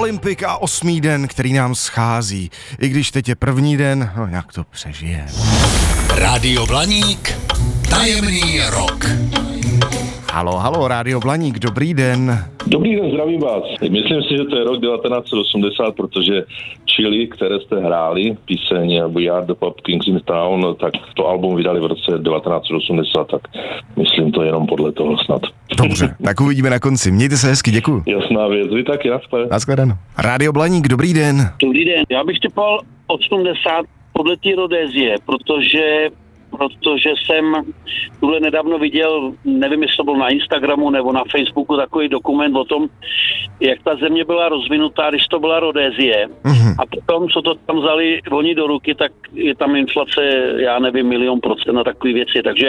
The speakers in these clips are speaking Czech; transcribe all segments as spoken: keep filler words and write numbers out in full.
Olympik a osmý den, který nám schází. I když teď je první den, no jak to přežije. Rádio Blaník, tajemný rok. Halo, halo, Rádio Blaník, dobrý den. Dobrý den, zdravím vás. Myslím si, že to je rok devatenáct set osmdesát, protože Chili, které jste hráli, píseň We Are the Pop Kings in Town, tak to album vydali v roce devatenáct set osmdesát, tak myslím to jenom podle toho snad. Dobře, tak uvidíme na konci. Mějte se hezky, děkuju. Jasná věc, vy taky, naschle. Naschledanou. Rádio Blaník, dobrý den. Dobrý den, já bych typoval osmdesát podle té Rodézie, protože protože jsem tuhle nedávno viděl, nevím, jestli to byl na Instagramu nebo na Facebooku, takový dokument o tom, jak ta země byla rozvinutá, když to byla Rodézie. Mm-hmm. A potom, co to tam vzali oni do ruky, tak je tam inflace, já nevím, milion procent na takové věci. Takže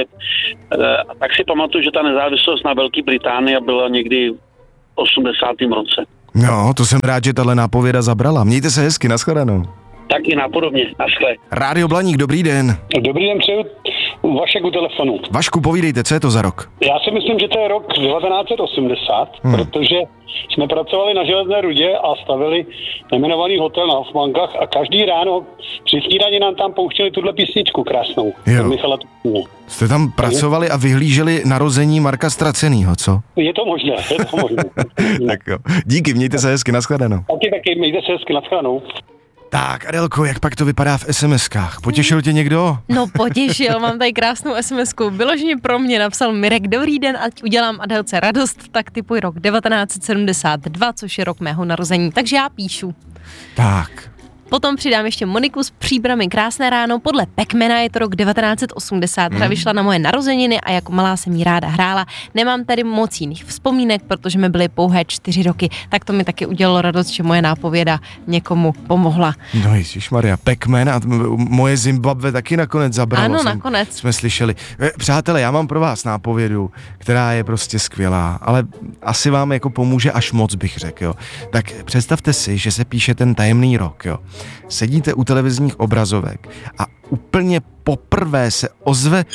tak si pamatuju, že ta nezávislost na Velké Británii byla někdy v osmdesátém roce. No, to jsem rád, že tahle nápověda zabrala. Mějte se hezky, naschledanou. Taky napodobně, naschle. Rádio Blaník, dobrý den. Dobrý den, přeju Vašek u telefonu. Vašku, povídejte, co je to za rok? Já si myslím, že to je rok devatenáct set osmdesát, hmm. protože jsme pracovali na Železné rudě a stavili nejmenovaný hotel na Hofmankách a každý ráno při snídani nám tam pouštěli tuhle písničku krásnou. Jo. Jste tam pracovali a vyhlíželi narození Marka Ztracenýho, co? Je to možné, je to možné. Tak jo. Díky, mějte se hezky, naschledanou. Taky, taky, mějte se hezky, naschledanou. Tak, Adelko, jak pak to vypadá v es em eskách? Potěšil tě někdo? No potěšil, mám tady krásnou es em esku. Vyloženě pro mě napsal Mirek, dobrý den, ať udělám Adelce radost, tak typuji rok devatenáct set sedmdesát dva, což je rok mého narození, takže já píšu. Tak. Potom přidám ještě Moniku s Příbrami, krásné ráno, podle Pac-Mana je to rok devatenáct set osmdesát, která vyšla na moje narozeniny a jako malá jsem jí ráda hrála. Nemám tady moc jiných vzpomínek, protože mi byly pouhé čtyři roky, tak to mi taky udělalo radost, že moje nápověda někomu pomohla. No ježišmarja, Pac-Man a moje Zimbabwe taky nakonec zabralo. Ano, jsem, nakonec. Jsme slyšeli. Přátelé, já mám pro vás nápovědu, která je prostě skvělá, ale asi vám jako pomůže až moc, bych řekl, jo. Tak představte si, že se píše ten tajemný rok, jo. Sedíte u televizních obrazovek a úplně poprvé se ozve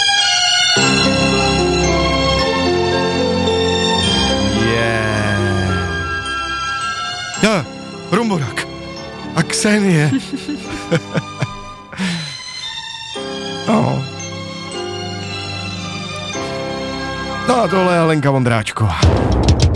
yeah. Ja, Rumborak a Ksenie. No. No a tohle je Lenka Vondráčková.